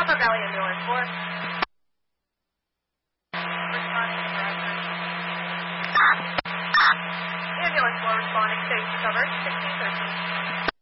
Napa Valley Ambulance 4. Responding to Bradford. Ambulance 4 responding, safety covered, 1613.